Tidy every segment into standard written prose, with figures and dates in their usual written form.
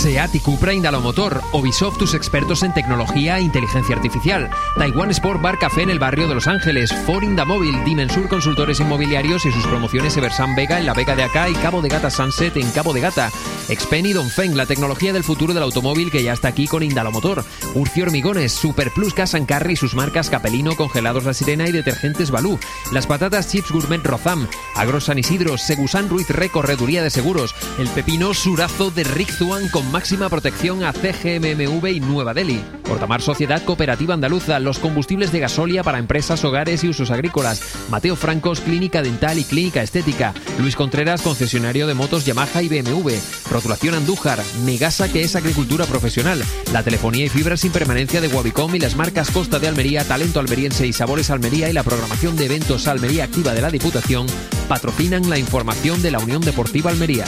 SEAT y Cupra Indalomotor. Ubisoft, tus expertos en tecnología e inteligencia artificial. Taiwan Sport Bar Café en el barrio de Los Ángeles. Ford Indamóvil, Dimensur Consultores Inmobiliarios y sus promociones Eversan Vega en la Vega de Acá y Cabo de Gata Sunset en Cabo de Gata. Xpeng y Dongfeng, la tecnología del futuro del automóvil que ya está aquí con Indalomotor. Urcio Hormigones, Super Plus Cash & Carry y sus marcas Capelino, Congelados La Sirena y Detergentes Balú. Las patatas Chips Gourmet Rozam. Agro San Isidro, Segusan Ruiz Re Correduría de Seguros. El pepino Surazo de Rizzuan con máxima protección a CGMMV y Nueva Delhi. Portamar Sociedad Cooperativa Andaluza, los combustibles de gasolia para empresas, hogares y usos agrícolas. Mateo Francos, Clínica Dental y Clínica Estética. Luis Contreras, concesionario de motos Yamaha y BMW. Rotulación Andújar. Megasa, que es agricultura profesional. La telefonía y fibra sin permanencia de Wabicom y las marcas Costa de Almería, Talento Almeriense y Sabores Almería y la programación de eventos Almería Activa de la Diputación patrocinan la información de la Unión Deportiva Almería.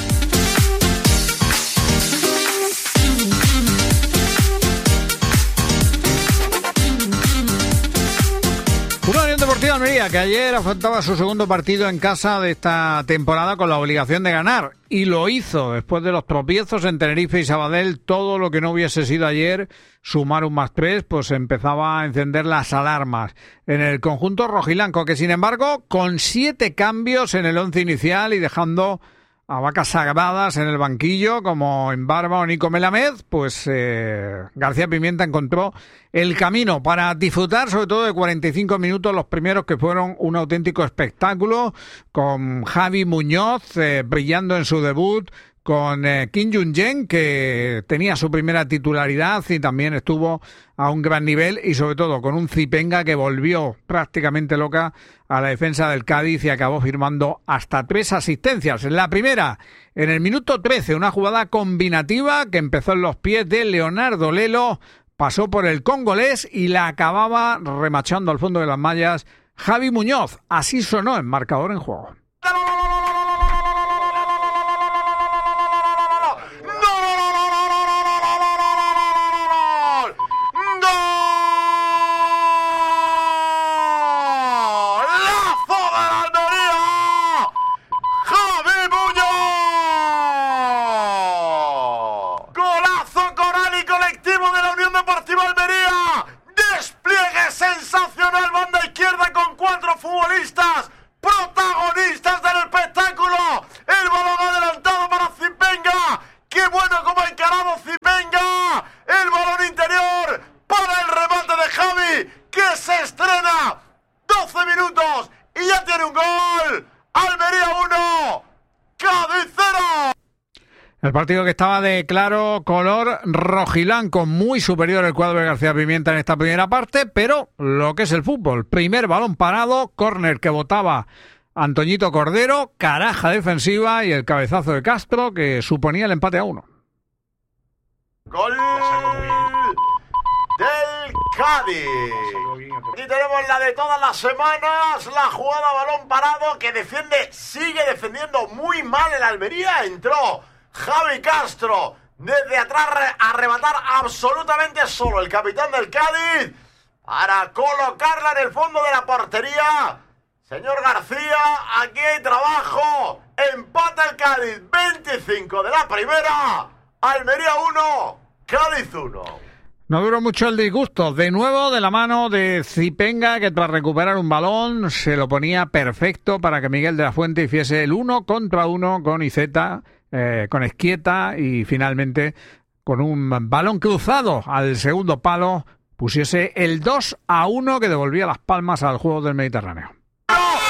Una Unión Deportiva Almería que ayer afrontaba su segundo partido en casa de esta temporada con la obligación de ganar. Y lo hizo después de los tropiezos en Tenerife y Sabadell. Todo lo que no hubiese sido ayer, sumar un +3, pues empezaba a encender las alarmas en el conjunto rojiblanco, que sin embargo, con 7 cambios en el 11 inicial y dejando a vacas sagradas en el banquillo, como en Barba o Nico Melamed, pues García Pimienta encontró el camino para disfrutar sobre todo de 45 minutos, los primeros que fueron un auténtico espectáculo, con Javi Muñoz brillando en su debut, con Kim Jung-jen, que tenía su primera titularidad y también estuvo a un gran nivel, y sobre todo con un Zipenga que volvió prácticamente loca a la defensa del Cádiz y acabó firmando hasta 3 asistencias. La primera, en el minuto 13, una jugada combinativa que empezó en los pies de Leonardo Lelo, pasó por el congolés y la acababa remachando al fondo de las mallas Javi Muñoz. Así sonó en marcador en juego. Futbolistas protagonistas del espectáculo. El balón adelantado para Zipenga. Qué bueno como ha encarado Zipenga. El balón interior para el remate de Javi, que se estrena. 12 minutos y ya tiene un gol. Almería 1, Cádiz 0. El partido que estaba de claro color rojiblanco, muy superior el cuadro de García Pimienta en esta primera parte, pero lo que es el fútbol. Primer balón parado, córner que botaba Antoñito Cordero, caraja defensiva y el cabezazo de Castro que suponía el empate a 1. Gol del Cádiz. Aquí tenemos la de todas las semanas, la jugada balón parado que sigue defendiendo muy mal el Almería. Entró Javi Castro desde atrás a arrebatar absolutamente solo el capitán del Cádiz para colocarla en el fondo de la portería. Señor García, aquí hay trabajo. Empata el Cádiz, 25 de la primera. Almería 1, Cádiz 1. No duró mucho el disgusto. De nuevo de la mano de Zipenga, que tras recuperar un balón se lo ponía perfecto para que Miguel de la Fuente hiciese el 1 contra 1 con Iceta, con Esquieta, y finalmente con un balón cruzado al segundo palo pusiese el 2-1 que devolvía las palmas al juego del Mediterráneo.